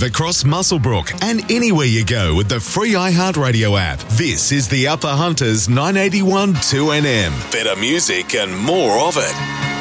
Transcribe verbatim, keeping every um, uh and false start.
live across Muswellbrook and anywhere you go with the free iHeartRadio app. This is the Upper Hunters nine eighty-one two N M. Better music and more of it.